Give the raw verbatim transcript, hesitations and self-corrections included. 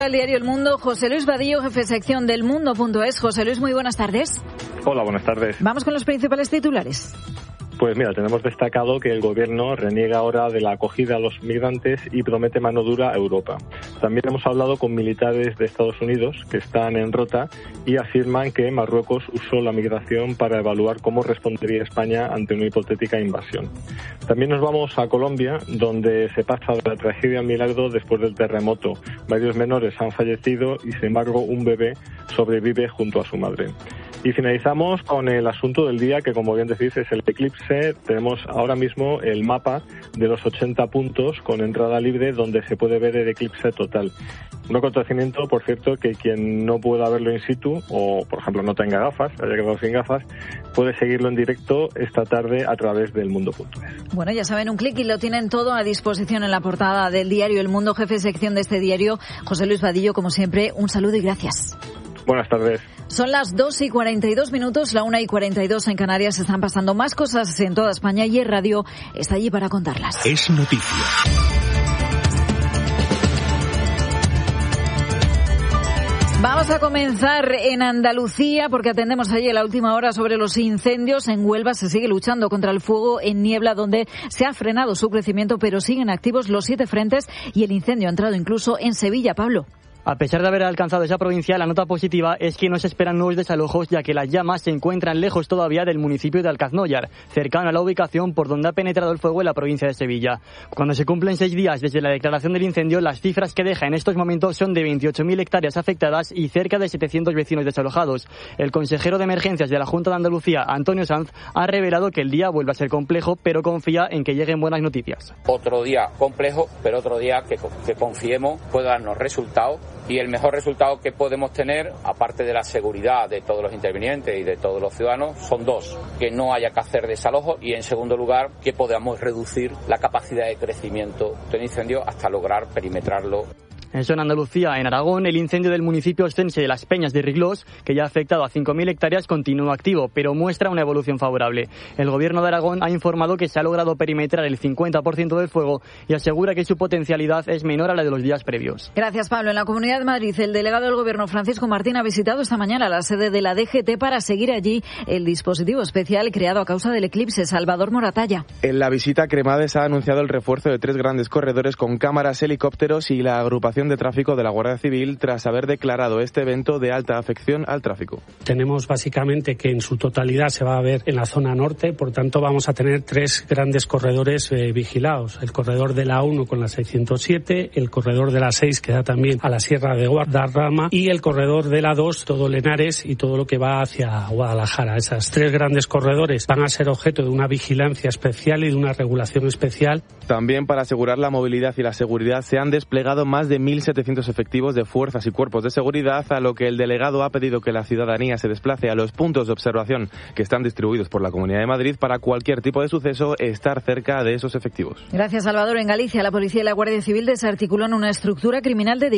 El diario El Mundo, José Luis Vadillo, jefe de sección del Mundo punto es. José Luis, muy buenas tardes. Hola, buenas tardes. Vamos con los principales titulares. Pues mira, tenemos destacado que el gobierno reniega ahora de la acogida a los migrantes y promete mano dura a Europa. También hemos hablado con militares de Estados Unidos que están en Rota y afirman que Marruecos usó la migración para evaluar cómo respondería España ante una hipotética invasión. También nos vamos a Colombia, donde se pasa de la tragedia al milagro después del terremoto. Varios menores han fallecido y, sin embargo, un bebé sobrevive junto a su madre. Y finalizamos con el asunto del día, que como bien decís es el eclipse. Tenemos ahora mismo el mapa de los ochenta puntos con entrada libre donde se puede ver el eclipse total. Un acontecimiento, por cierto, que quien no pueda verlo in situ o, por ejemplo, no tenga gafas, haya quedado sin gafas, puede seguirlo en directo esta tarde a través del mundo punto es. Bueno, ya saben, un clic y lo tienen todo a disposición en la portada del diario El Mundo. Jefe de sección de este diario, José Luis Vadillo, como siempre, un saludo y gracias. Buenas tardes. Son las dos y cuarenta y dos minutos, la una y cuarenta y dos en Canarias. Están pasando más cosas en toda España y el radio está allí para contarlas. Es noticia. Vamos a comenzar en Andalucía porque atendemos allí a la última hora sobre los incendios. En Huelva se sigue luchando contra el fuego en Niebla, donde se ha frenado su crecimiento, pero siguen activos los siete frentes y el incendio ha entrado incluso en Sevilla. Pablo. A pesar de haber alcanzado esa provincia, la nota positiva es que no se esperan nuevos desalojos, ya que las llamas se encuentran lejos todavía del municipio de Alcaznollar, cercano a la ubicación por donde ha penetrado el fuego en la provincia de Sevilla. Cuando se cumplen seis días desde la declaración del incendio, las cifras que deja en estos momentos son de veintiocho mil hectáreas afectadas y cerca de setecientos vecinos desalojados. El consejero de Emergencias de la Junta de Andalucía, Antonio Sanz, ha revelado que el día vuelve a ser complejo, pero confía en que lleguen buenas noticias. Otro día complejo, pero otro día que, que confiemos pueda darnos resultados. Y el mejor resultado que podemos tener, aparte de la seguridad de todos los intervinientes y de todos los ciudadanos, son dos: que no haya que hacer desalojo y, en segundo lugar, que podamos reducir la capacidad de crecimiento del incendio hasta lograr perimetrarlo. Eso en Andalucía. En Aragón, el incendio del municipio ostense de Las Peñas de Riglós, que ya ha afectado a cinco mil hectáreas, continúa activo, pero muestra una evolución favorable. El gobierno de Aragón ha informado que se ha logrado perimetrar el cincuenta por ciento del fuego y asegura que su potencialidad es menor a la de los días previos. Gracias, Pablo. En la Comunidad de Madrid, el delegado del Gobierno, Francisco Martín, ha visitado esta mañana la sede de la D G T para seguir allí el dispositivo especial creado a causa del eclipse. Salvador Moratalla. En la visita, Cremades ha anunciado el refuerzo de tres grandes corredores con cámaras, helicópteros y la agrupación de tráfico de la Guardia Civil tras haber declarado este evento de alta afección al tráfico. Tenemos básicamente que en su totalidad se va a ver en la zona norte, por tanto vamos a tener tres grandes corredores eh, vigilados. El corredor de la A uno con la seiscientos siete, el corredor de la seis que da también a la Sierra de Guadarrama y el corredor de la dos, todo Lenares y todo lo que va hacia Guadalajara. Esas tres grandes corredores van a ser objeto de una vigilancia especial y de una regulación especial. También para asegurar la movilidad y la seguridad se han desplegado más de mil setecientos efectivos de fuerzas y cuerpos de seguridad, a lo que el delegado ha pedido que la ciudadanía se desplace a los puntos de observación que están distribuidos por la Comunidad de Madrid para cualquier tipo de suceso, estar cerca de esos efectivos. Gracias, Salvador. En Galicia, la policía y la Guardia Civil desarticulan una estructura criminal de